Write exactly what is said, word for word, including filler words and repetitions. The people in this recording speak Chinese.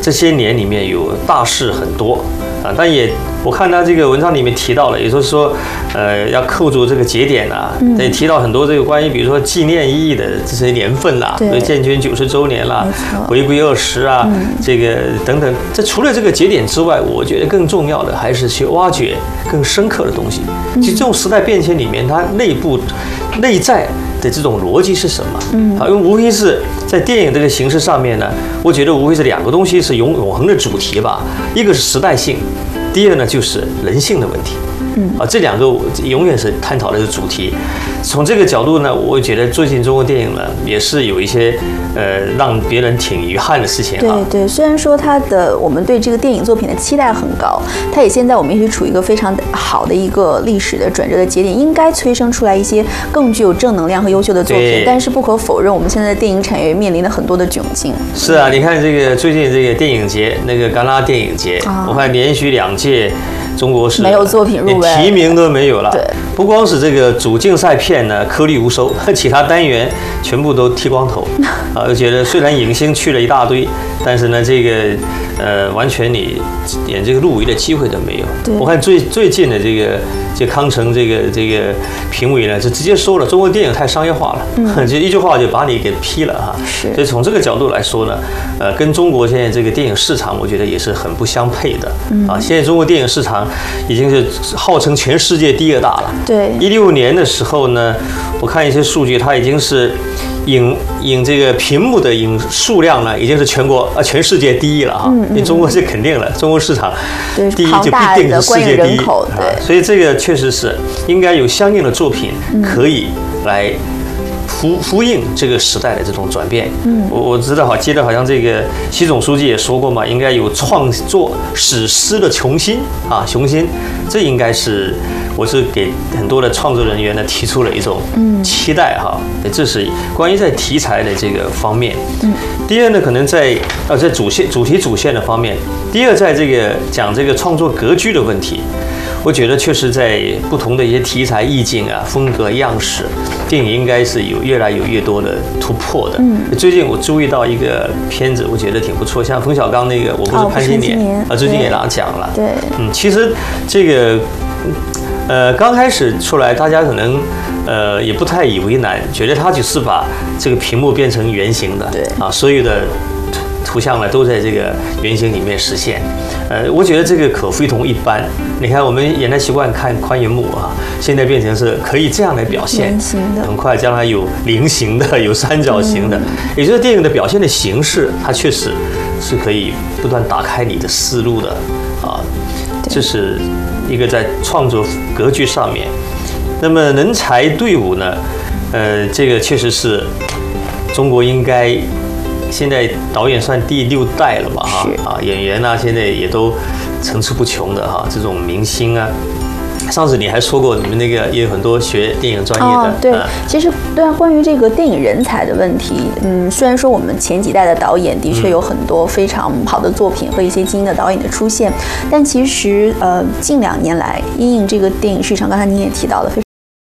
这些年里面有大事很多啊，但也我看他这个文章里面提到了，也就是说，呃，要扣住这个节点啊，也提到很多这个关于比如说纪念意义的这些年份啦，比如建军九十周年啦，回归二十啊，这个等等。这除了这个节点之外，我觉得更重要的还是去挖掘更深刻的东西。其实这种时代变迁里面，它内部内在的这种逻辑是什么？嗯，啊，因为无非是在电影这个形式上面呢，我觉得无非是两个东西是永永恒的主题吧，一个是时代性，第二呢就是人性的问题。嗯，啊，这两个永远是探讨的主题。从这个角度呢，我觉得最近中国电影呢也是有一些呃让别人挺遗憾的事情。 对对，虽然说它的我们对这个电影作品的期待很高，它也现在我们也许处于一个非常好的一个历史的转折的节点，应该催生出来一些更具有正能量和优秀的作品。但是不可否认，我们现在的电影产业面临了很多的窘境。 是啊，你看这个最近这个电影节，那个戛纳电影节，啊、我看连续两届。中国是没有作品入围， 连提名都没有了。 对， 不光是这个主竞赛片呢颗粒无收，其他单元全部都剃光头。啊，我觉得虽然影星去了一大堆，但是呢，这个呃，完全你连这个入围的机会都没有。我看最最近的这个这康城这个这个评委呢，就直接说了，中国电影太商业化了，嗯、就一句话就把你给批了哈。 是。 所以从这个角度来说呢，呃，跟中国现在这个电影市场，我觉得也是很不相配的。嗯、啊，现在中国电影市场已经是号称全世界第二大了。 对。 一六年的时候呢，我看一些数据，它已经是影影这个屏幕的影数量呢，已经是全国呃全世界第一了啊。嗯嗯、因为中国是肯定了，中国市场第一就必定是世界第一。 对。 所以这个确实是应该有相应的作品可以来呼呼应这个时代的这种转变。嗯，我我知道哈，记得好像这个习总书记也说过嘛，应该有创作史诗的雄心啊，雄心，这应该是我是给很多的创作人员呢提出了一种期待哈。这是关于在题材的这个方面。嗯，第二呢，可能在呃在主线主题主线的方面，第二在这个讲这个创作格局的问题。我觉得确实在不同的一些题材、意境啊、风格、样式，电影应该是有越来有越多的突破的。嗯，最近我注意到一个片子，我觉得挺不错，像冯小刚那个《我不是潘金莲》啊，最近也拿奖了。 对， 嗯，其实这个呃刚开始出来，大家可能呃也不太以为难，觉得他只是把这个屏幕变成圆形的， 对啊，所有的图像呢都在这个圆形里面实现。呃，我觉得这个可非同一般。你看，我们原来习惯看宽银幕啊，现在变成是可以这样来表现，很快将来有菱形的，有三角形的，嗯、也就是电影的表现的形式，它确实是可以不断打开你的思路的啊。这是一个在创作格局上面。那么人才队伍呢，呃，这个确实是中国应该。现在导演算第六代了吧？哈啊，演员啊，现在也都层出不穷的哈，这种明星啊。上次你还说过，你们那个也有很多学电影专业的。 哦，对，嗯、其实对啊，关于这个电影人才的问题，嗯，虽然说我们前几代的导演的确有很多非常好的作品和一些精英的导演的出现，但其实呃，近两年来，因应这个电影市场，刚才您也提到了。